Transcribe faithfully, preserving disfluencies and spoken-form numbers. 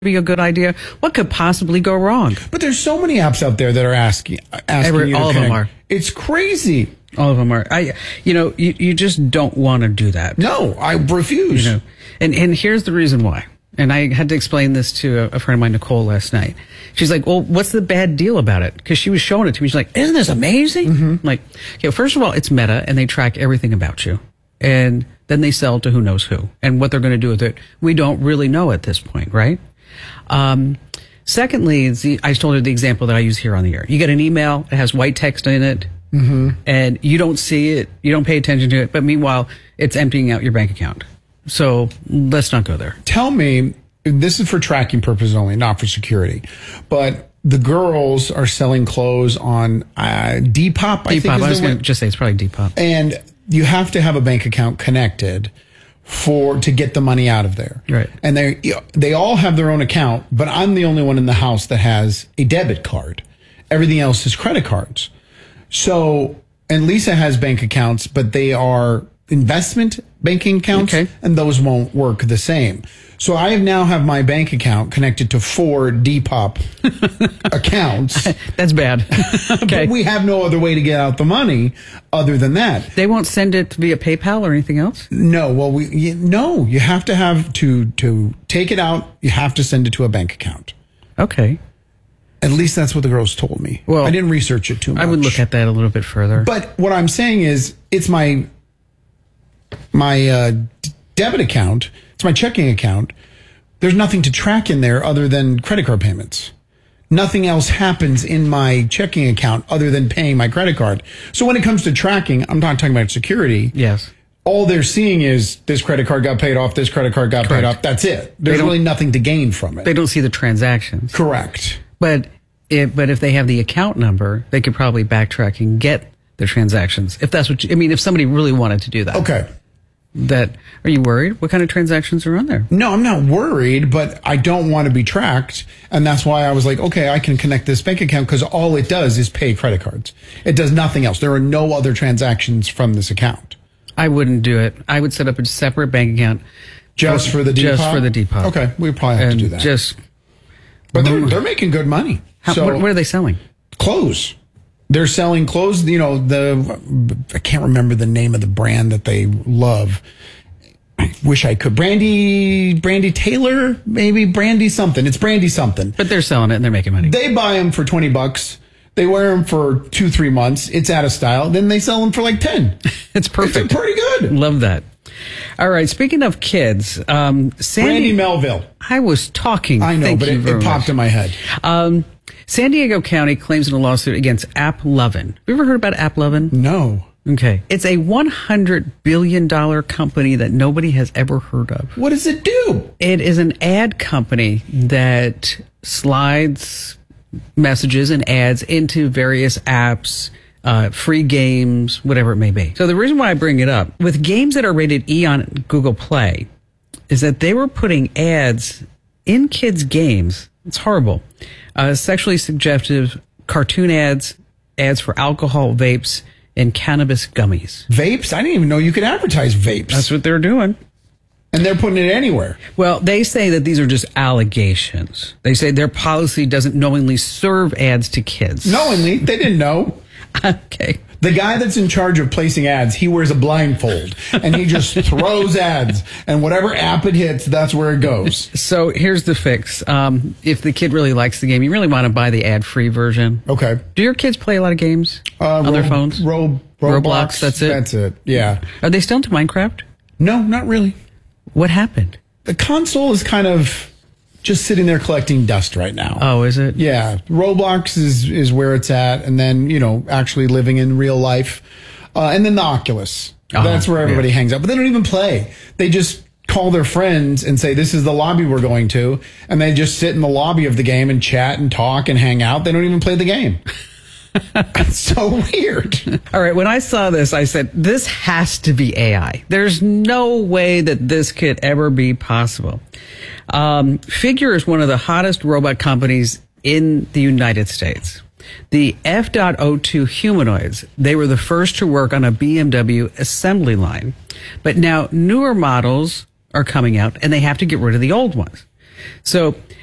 be a good idea. What could possibly go wrong? But there's so many apps out there that are asking, asking Every, you to all connect. of them are. It's crazy. All of them are. I, you know, you, you just don't want to do that. No, I refuse. You know, and and here's the reason why. And I had to explain this to a, a friend of mine, Nicole, last night. She's like, "Well, what's the bad deal about it?" Because she was showing it to me. She's like, "Isn't this amazing?" Mm-hmm. I'm like, okay, well, first of all, it's Meta, and they track everything about you, and then they sell to who knows who, and what they're going to do with it, we don't really know at this point, right? Um, secondly, the, I told her the example that I use here on the air. You get an email, it has white text in it, mm-hmm. and you don't see it, you don't pay attention to it, but meanwhile, it's emptying out your bank account. So let's not go there. Tell me, this is for tracking purposes only, not for security, but the girls are selling clothes on uh, Depop, I Depop, think I was is the going one. to just say it's probably Depop. And you have to have a bank account connected for to get the money out of there. Right. And they they all have their own account, but I'm the only one in the house that has a debit card. Everything else is credit cards. So, and Lisa has bank accounts, but they are investment banking accounts, Okay. and those won't work the same. So I now have my bank account connected to four Depop accounts. That's bad. Okay. But we have no other way to get out the money other than that. They won't send it via PayPal or anything else? No, well, we you, no. You have to have to to take it out. You have to send it to a bank account. Okay. At least that's what the girls told me. Well, I didn't research it too much. I would look at that a little bit further. But what I'm saying is, it's my my uh, d- debit account. It's my checking account. There's nothing to track in there other than credit card payments. Nothing else happens in my checking account other than paying my credit card. So when it comes to tracking, I'm not talking about security. Yes. All they're seeing is this credit card got paid off, this credit card got Correct. paid off. That's it. There's don't- really nothing to gain from it. They don't see the transactions. Correct. But if, but if they have the account number, they could probably backtrack and get the transactions. If that's what you, I mean, if somebody really wanted to do that. Okay. That, are you worried? What kind of transactions are on there? No, I'm not worried, but I don't want to be tracked. And that's why I was like, okay, I can connect this bank account because all it does is pay credit cards. It does nothing else. There are no other transactions from this account. I wouldn't do it. I would set up a separate bank account. Just for the Depop? Just for the Depop. Okay, we probably have and to do that. Just, but they're, they're making good money. how, so, what, what are they selling? Clothes. They're selling clothes, you know, the, I can't remember the name of the brand that they love. I wish I could. Brandy, Brandy Taylor, maybe Brandy something. It's Brandy something. But they're selling it and they're making money. They buy them for twenty bucks. They wear them for two, three months. It's out of style. Then they sell them for like ten. It's perfect. It's pretty good. Love that. All right. Speaking of kids, um, Sandy, Brandy Melville. I was talking. I know, Thank but you it, very it popped much. in my head. Um, San Diego County claims in a lawsuit against AppLovin. Have you ever heard about AppLovin? No. Okay. It's a one hundred billion dollars company that nobody has ever heard of. What does it do? It is an ad company that slides messages and ads into various apps, uh, free games, whatever it may be. So the reason why I bring it up, with games that are rated E on Google Play, is that they were putting ads in kids' games. It's horrible. Uh, sexually suggestive cartoon ads, ads for alcohol, vapes, and cannabis gummies. Vapes? I didn't even know you could advertise vapes. That's what they're doing. And they're putting it anywhere. Well, they say that these are just allegations. They say their policy doesn't knowingly serve ads to kids. Knowingly, they didn't know. Okay. The guy that's in charge of placing ads, he wears a blindfold and he just throws ads, and whatever app it hits, that's where it goes. So here's the fix. Um, if the kid really likes the game, you really want to buy the ad-free version. Okay. Do your kids play a lot of games Uh, on their Ro- phones? Ro- Roblox, Roblox, that's it? That's it. Yeah. Are they still into Minecraft? No, not really. What happened? The console is kind of just sitting there collecting dust right now. Oh, is it? Yeah, Roblox is is where it's at, and then, you know, actually living in real life, uh, and then the Oculus. Oh, That's where everybody yeah. hangs out. But they don't even play. They just call their friends and say, "This is the lobby we're going to," and they just sit in the lobby of the game and chat and talk and hang out. They don't even play the game. It's so weird. All right, when I saw this, I said, this has to be A I. There's no way that this could ever be possible. Um, Figure is one of the hottest robot companies in the United States. The F zero two humanoids, they were the first to work on a B M W assembly line. But now newer models are coming out and they have to get rid of the old ones. So